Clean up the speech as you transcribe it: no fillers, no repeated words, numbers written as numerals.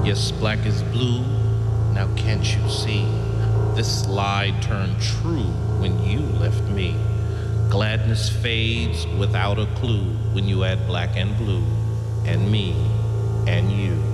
Yes, black is blue. Now can't you see? This lie turned true when you left me. Gladness fades without a clue when you add black and blue, and me, and you.